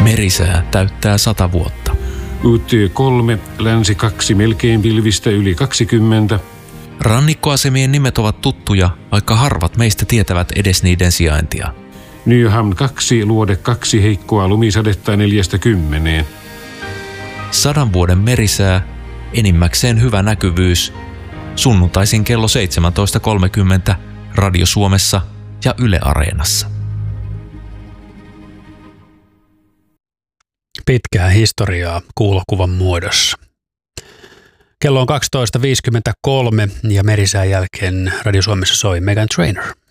Merisää täyttää 100 vuotta. UT3, länsi 2, melkein pilvistä yli 20. Rannikkoasemien nimet ovat tuttuja, vaikka harvat meistä tietävät edes niiden sijaintia. Nyhamn 2, luode 2, heikkoa lumisadetta 4–10. 100 vuoden merisää, enimmäkseen hyvä näkyvyys. Sunnuntaisin kello 17.30 Radio Suomessa ja Yle Areenassa. Pitkää historiaa kuulokuvan muodossa. Kello on 12.53 ja merisään jälkeen Radio Suomessa soi Meghan Trainor.